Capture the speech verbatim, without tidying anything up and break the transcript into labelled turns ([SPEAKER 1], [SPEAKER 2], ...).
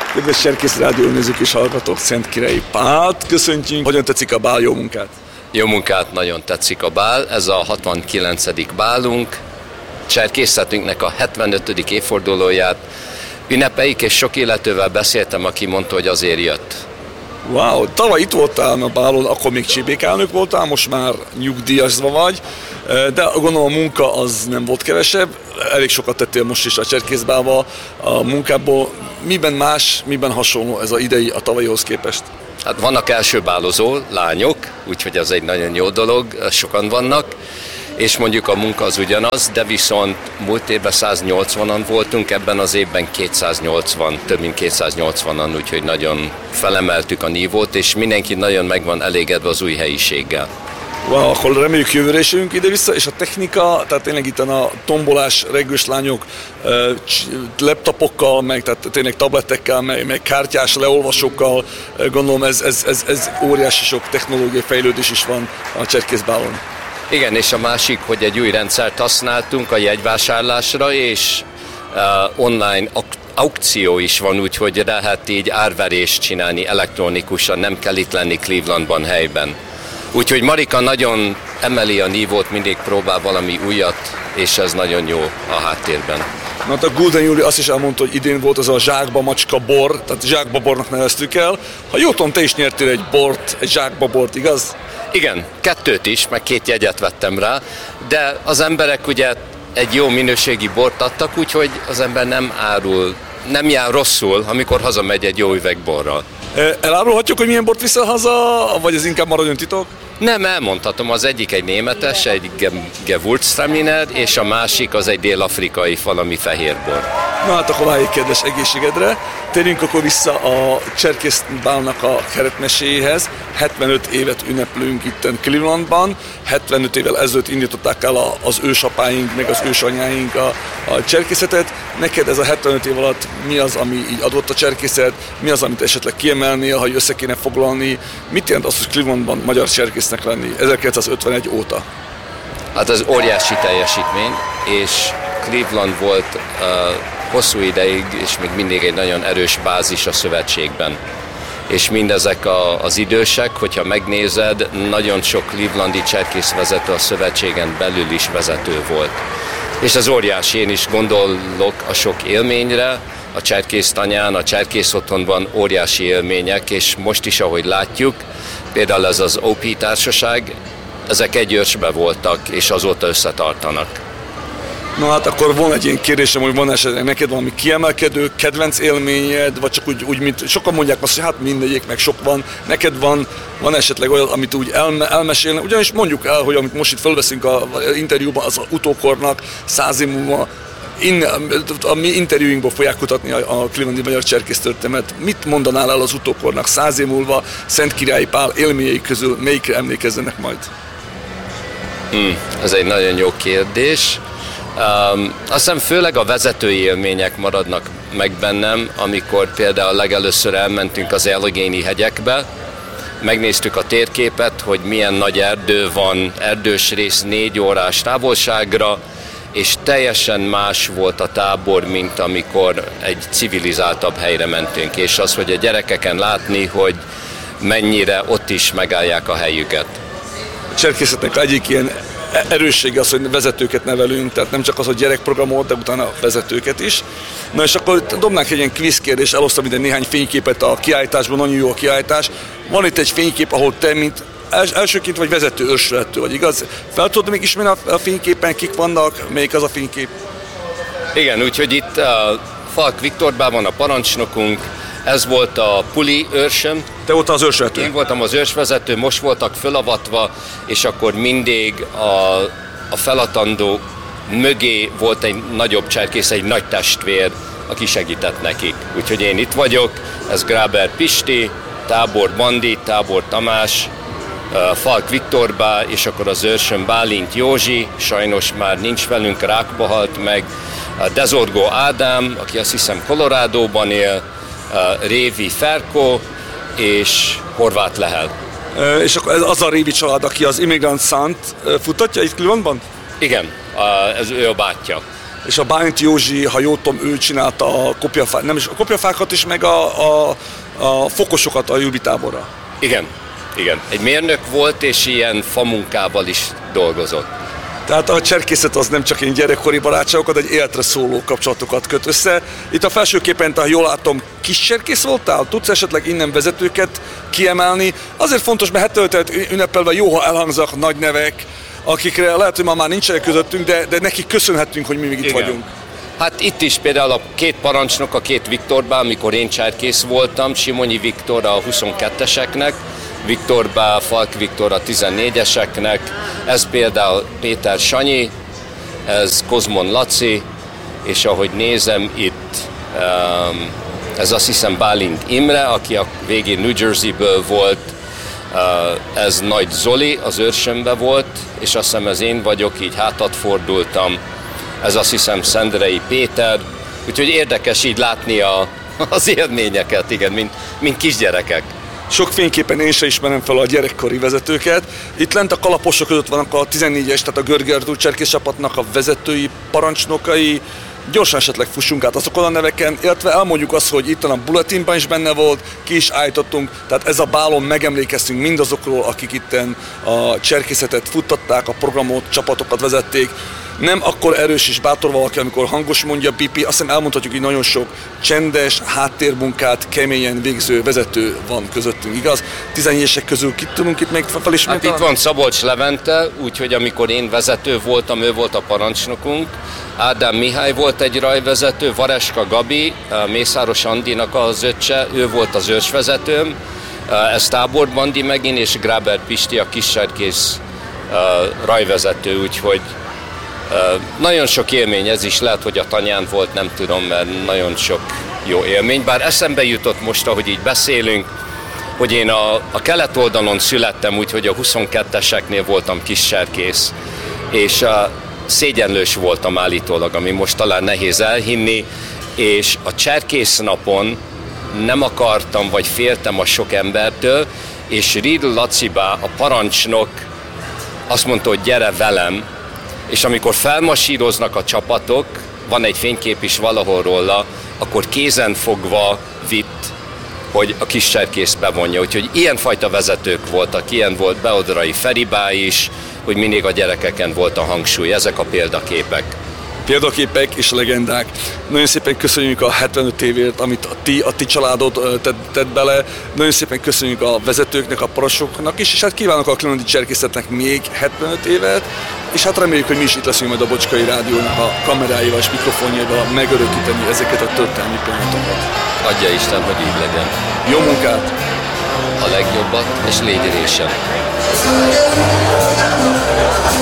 [SPEAKER 1] Kedves Cserkész Rádió nézők és hallgatók, Szentkirályi Pált köszöntjünk. Hogyan tetszik a bál, jó munkát?
[SPEAKER 2] Jó munkát, nagyon tetszik a bál. Ez a hatvankilencedik bálunk. Cserkészetünknek a hetvenötödik évfordulóját ünnepeljük, és sok illetővel beszéltem, aki mondta, hogy azért jött.
[SPEAKER 1] Wow, tavaly itt voltál a bálon, akkor még csibékelnök voltál, most már nyugdíjasva vagy, de gondolom a munka az nem volt kevesebb, elég sokat tettél most is a cserkészbálba a munkából. Miben más, miben hasonló ez az idei a tavalyihoz képest?
[SPEAKER 2] Hát vannak elsőbálozó lányok, úgyhogy ez egy nagyon jó dolog, sokan vannak, és mondjuk a munka az ugyanaz, de viszont múlt évben száznyolcvanan voltunk, ebben az évben kétszáznyolcvan, több mint kétszáznyolcvanan, úgyhogy nagyon felemeltük a nívót, és mindenki nagyon meg van elégedve az új helyiséggel.
[SPEAKER 1] Wow, akkor reméljük jövőre is jövünk ide-vissza, és a technika, tehát tényleg itt a tombolás, reggős lányok laptopokkal, meg tehát tényleg tabletekkel, meg, meg kártyás leolvasókkal, gondolom ez, ez, ez, ez óriási sok technológiai fejlődés is van a cserkészbálon.
[SPEAKER 2] Igen, és a másik, hogy egy új rendszert használtunk a jegyvásárlásra, és uh, online ak- aukció is van, úgyhogy lehet így árverést csinálni elektronikusan, nem kell itt lenni Clevelandban helyben. Úgyhogy Marika nagyon emeli a nívót, mindig próbál valami újat, és ez nagyon jó a háttérben.
[SPEAKER 1] Na, hát a Gulden Júli azt is elmondta, hogy idén volt az a zsákba macska bor, tehát zsákba bornak neveztük el. Ha jól tudom, te is nyertél egy bort, egy zsákba bort, igaz?
[SPEAKER 2] Igen, kettőt is, meg két jegyet vettem rá, de az emberek ugye egy jó minőségi bort adtak, úgyhogy az ember nem árul, nem jár rosszul, amikor hazamegy egy jó üveg borral.
[SPEAKER 1] Elárulhatjuk, hogy milyen bort viszel haza, vagy ez inkább maradjon titok?
[SPEAKER 2] Nem, elmondhatom, az egyik egy németes, egy Gewürztraminer, és a másik az egy dél-afrikai valami fehérbor.
[SPEAKER 1] Na hát akkor váljék kedves egészségedre. Térjünk akkor vissza a cserkészbálnak a keretmeséjéhez. hetvenöt évet ünneplünk itt Clevelandban. hetvenöt évvel ezelőtt indították el az ősapáink, meg az ősanyáink a, a cserkészetet. Neked ez a hetvenöt év alatt mi az, ami így adott a cserkészet? Mi az, amit esetleg kiemelnél, ha össze kéne foglalni? Mit jelent az, hogy Clevelandban magyar cserkésznek lenni ezerkilencszázötvenegy óta?
[SPEAKER 2] Hát ez óriási teljesítmény, és Cleveland volt uh, hosszú ideig, és még mindig egy nagyon erős bázis a szövetségben. És mindezek a, az idősek, hogyha megnézed, nagyon sok clevelandi cserkészvezető a szövetségen belül is vezető volt. És ez óriási, én is gondolok a sok élményre, a cserkésztanyán, a cserkész otthonban óriási élmények, és most is, ahogy látjuk, például ez az o pé társaság, ezek egy őrsbe voltak, és azóta összetartanak.
[SPEAKER 1] Na hát akkor van egy ilyen kérdésem, hogy van esetleg neked valami kiemelkedő, kedvenc élményed, vagy csak úgy, úgy mint sokan mondják azt, hogy hát mindegyik, meg sok van. Neked van, van esetleg olyan, amit úgy elme, elmesélne, ugyanis mondjuk el, hogy amit most itt fölveszünk az interjúban, az utókornak száz év múlva, In, a mi interjúinkból fogják kutatni a, a clevelandi magyar cserkésztörténetet. Mit mondanál el az utókornak száz év múlva Szentkirályi Pál élményei közül, melyikre emlékezzenek majd?
[SPEAKER 2] Hmm, ez egy nagyon jó kérdés. Um, azt hiszem főleg a vezetői élmények maradnak meg bennem, amikor például legelőször elmentünk az Allegheny hegyekbe, megnéztük a térképet, hogy milyen nagy erdő van, erdős rész négy órás távolságra, és teljesen más volt a tábor, mint amikor egy civilizáltabb helyre mentünk, és az, hogy a gyerekeken látni, hogy mennyire ott is megállják a helyüket.
[SPEAKER 1] A cserkészetnek egyik ilyen erőssége az, hogy vezetőket nevelünk, tehát nem csak az, hogy gyerekprogramot, de utána vezetőket is. Na és akkor dobnánk egy ilyen quiz kérdést, elosztam ide néhány fényképet a kiállításban, nagyon jó a kiállítás. Van itt egy fénykép, ahol te, mint els, elsőként vagy vezető, ősvezető vagy, igaz? Fel tudod még ismerni a, a fényképen, kik vannak, melyik az a fénykép?
[SPEAKER 2] Igen, úgyhogy itt a Falk Viktorban van a parancsnokunk, ez volt a puli őrsöm.
[SPEAKER 1] Te voltál az ősvezető?
[SPEAKER 2] Én voltam az ősvezető, most voltak fölavatva, és akkor mindig a, a feladandó mögé volt egy nagyobb cserkész, egy nagy testvér, aki segített nekik. Úgyhogy én itt vagyok, ez Gráber Pisti, Tábor Bandi, Tábor Tamás, Falk Viktorbá, és akkor az őrsöm Bálint Józsi, sajnos már nincs velünk, rákba halt meg, Dezorgó Ádám, aki azt hiszem Colorádóban él, Révi Ferko és Horváth Lehel.
[SPEAKER 1] E, és akkor ez az a Révi család, aki az Immigrant Son-t futatja itt Clevelandban?
[SPEAKER 2] Igen, ez ő a bátyja.
[SPEAKER 1] és a Bálint Józsi, ha jól tudom, ő csinálta a kopjafákat, nem is a kopjafákat is, meg a, a, a fokosokat a Jubi táborra.
[SPEAKER 2] Igen, igen. Egy mérnök volt, és ilyen famunkával is dolgozott.
[SPEAKER 1] Tehát a cserkészet az nem csak én gyerekkori barátságokat, egy életre szóló kapcsolatokat köt össze. Itt a felsőképen, ha jól látom, kis cserkész voltál? Tudsz esetleg innen vezetőket kiemelni? Azért fontos, mert hetvenötöt ünnepelve jó, ha elhangzak nagy nevek, akikre lehet, hogy ma már nincsenek közöttünk, de, de nekik köszönhetünk, hogy mi még itt
[SPEAKER 2] Igen.
[SPEAKER 1] vagyunk.
[SPEAKER 2] Hát itt is például a két parancsnok, a két Viktorbá, amikor én cserkész voltam, Simonyi Viktor a huszonkettőseknek, Viktor Bá, Falk Viktor a tizennégyeseknek, ez például Péter Sanyi, ez Kozmon Laci, és ahogy nézem itt, um, ez azt hiszem Bálint Imre, aki a végén New Jerseyből volt, uh, ez Nagy Zoli, az őrsömbe volt, és azt hiszem ez én vagyok, így hátat fordultam, ez azt hiszem Szendrei Péter, úgyhogy érdekes így látni a, az élményeket, igen, mint, mint kisgyerekek.
[SPEAKER 1] Sok fényképen én sem ismerem fel a gyerekkori vezetőket. Itt lent a kalaposok között vannak a tizennégyes, tehát a Görgei Artúr cserkész csapatnak a vezetői, parancsnokai. Gyorsan esetleg fussunk át azokon a neveken, illetve elmondjuk azt, hogy itt a bulletinban is benne volt, ki is állítottunk, tehát ez a bálon megemlékeztünk mindazokról, akik itten a cserkészetet futtatták, a programot, csapatokat vezették. Nem akkor erős és bátor valaki, amikor hangos mondja Pipi, azt hiszem elmondhatjuk, hogy nagyon sok csendes, háttérmunkát, keményen végző vezető van közöttünk, igaz? tizennégyesek közül kit tudunk itt még felismerni?
[SPEAKER 2] Hát itt van Szabolcs Levente, úgyhogy amikor én vezető voltam, ő volt a parancsnokunk. Ádám Mihály volt egy rajvezető, Vareska Gabi, Mészáros Andinak az öccse, ő volt az őrsvezetőm. Ez Tábor Bandi megint, és Gráber Pisti a kiscserkész rajvezető, úgyhogy Uh, nagyon sok élmény, ez is lehet, hogy a tanyán volt, nem tudom, mert nagyon sok jó élmény. Bár eszembe jutott most, ahogy így beszélünk, hogy én a, a kelet oldalon születtem, úgyhogy a huszonkettőseknél voltam kiscserkész, és uh, szégyenlős voltam állítólag, ami most talán nehéz elhinni, és a cserkész napon nem akartam, vagy féltem a sok embertől, és Riedl Lacibá, a parancsnok azt mondta, hogy gyere velem, és amikor felmasíroznak a csapatok, van egy fénykép is valahol róla, akkor kézen fogva vitt, hogy a kiscserkész bevonja. Úgyhogy ilyenfajta vezetők voltak, ilyen volt Beodrai Feribá is, hogy mindig a gyerekeken volt a hangsúly. Ezek a példaképek.
[SPEAKER 1] Példaképek és legendák. Nagyon szépen köszönjük a hetvenöt évért, amit a ti, a ti családod tett, tett bele. Nagyon szépen köszönjük a vezetőknek, a parasoknak is, és hát kívánok a Klöndi Cserkészetnek még hetvenöt évet, és hát reméljük, hogy mi is itt leszünk majd a Bocskai Rádiónak a kameráival és mikrofonjaival megörökíteni ezeket a történelmi pillanatokat.
[SPEAKER 2] Adja Isten, hogy így legyen.
[SPEAKER 1] Jó munkát!
[SPEAKER 2] A legjobbat, és légy résen!